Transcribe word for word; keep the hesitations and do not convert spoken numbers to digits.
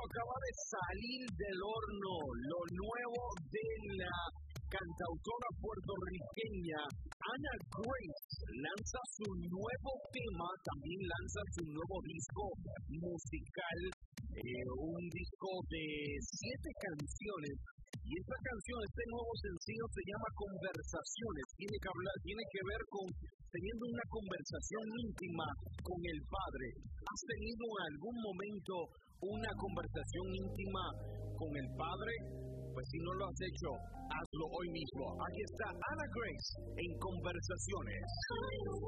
acaba de salir del horno, lo nuevo de la cantautora puertorriqueña Ana Grace. Lanza su nuevo tema, también lanza su nuevo disco musical, eh, un disco de siete canciones. Y esta canción, este nuevo sencillo se llama Conversaciones. Tiene que hablar, tiene que ver con teniendo una conversación íntima con el Padre. ¿Has tenido en algún momento una conversación íntima con el Padre? Pues si no lo has hecho, hazlo hoy mismo. Aquí está Ana Grace en Conversaciones.